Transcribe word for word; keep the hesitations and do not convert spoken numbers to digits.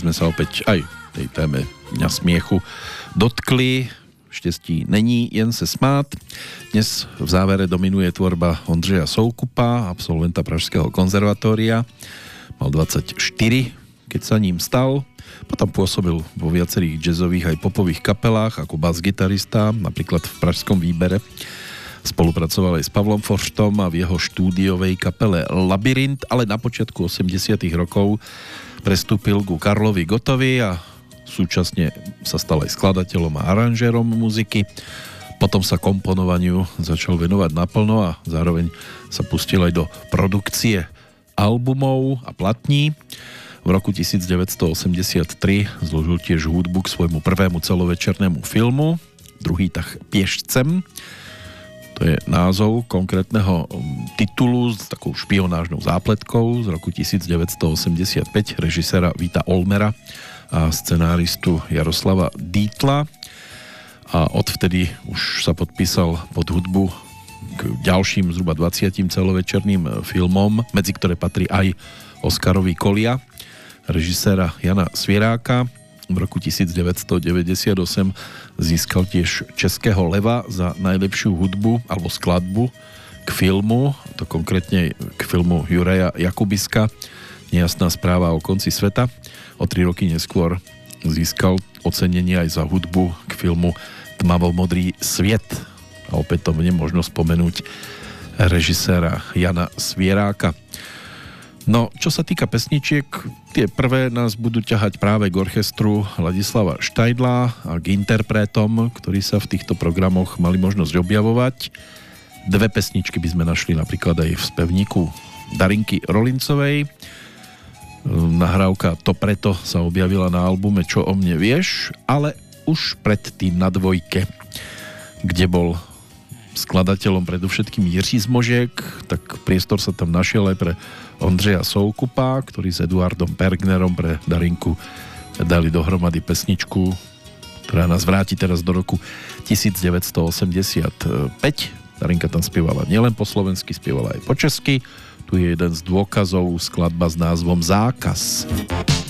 sme sa opäť aj tej téme Dňa smiechu dotkli. Štěstí není, jen se smát. Dnes v závere dominuje tvorba Ondřeja Soukupa, absolventa Pražského konzervatória. Mal dvadsaťštyri, keď sa ním stal. Potom pôsobil vo viacerých jazzových aj popových kapelách ako bas-gitarista, napríklad v Pražskom Výbere. Spolupracoval aj s Pavlom Forštom a v jeho štúdiovej kapele Labyrint, ale na počiatku osemdesiatych rokov prestúpil ku Karlovi Gottovi a súčasne sa stal aj skladateľom a aranžérom muziky. Potom sa komponovaniu začal venovať naplno a zároveň sa pustil aj do produkcie albumov a platní. V roku devätnásťstoosemdesiattri zložil tiež hudbu k svojmu prvému celovečernému filmu, druhý tah Pieštcem. To je názov konkrétneho titulu s takou špionážnou zápletkou z roku devätnásťstoosemdesiatpäť režiséra Víta Olmera a scenáristu Jaroslava Dítla. A odvtedy už sa podpísal pod hudbu k ďalším zhruba dvadsiatim celovečerným filmom, medzi ktoré patrí aj Oscarový Kolia režiséra Jana Svieráka. V roku devätnásťstodeväťdesiatosem získal tiež Českého leva za najlepšiu hudbu alebo skladbu k filmu, to konkrétne k filmu Juraja Jakubiska Nejasná správa o konci sveta. O tri roky neskôr získal ocenenie aj za hudbu k filmu Tmavo-modrý sviet. A opätovne možno spomenúť režiséra Jana Svieráka. No, čo sa týka pesničiek, tie prvé nás budú ťahať práve k orchestru Ladislava Štajdla a k interpretom, ktorí sa v týchto programoch mali možnosť objavovať. Dve pesničky by sme našli napríklad aj v spevníku Darinky Rolincovej. Nahrávka To preto sa objavila na albume Čo o mne vieš, ale už predtým na dvojke, kde bol skladateľom predovšetkým Jiří Zmožek, tak priestor sa tam našiel aj pre Ondřeja Soukupa, ktorý s Eduardom Pergnerom pre Darinku dali dohromady pesničku, ktorá nás vráti teraz do roku devätnásťstoosemdesiatpäť. Darinka tam spievala nielen po slovensky, spievala aj po česky. Tu je jeden z dôkazov, skladba s názvom Zákaz.